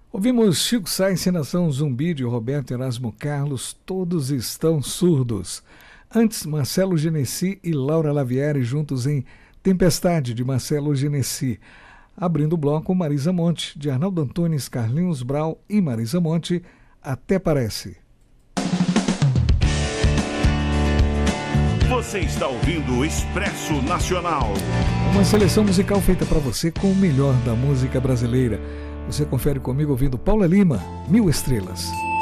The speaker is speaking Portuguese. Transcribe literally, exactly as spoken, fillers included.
Ouvimos Chico Sá, encenação Zumbi de Roberto Erasmo Carlos, Todos Estão Surdos. Antes, Marcelo Genesi e Laura Lavieri juntos em Tempestade, de Marcelo Genesi. Abrindo o bloco, Marisa Monte, de Arnaldo Antunes, Carlinhos Brau e Marisa Monte, Até Parece. Você está ouvindo o Expresso Nacional. Uma seleção musical feita para você com o melhor da música brasileira. Você confere comigo ouvindo Paula Lima, Mil Estrelas.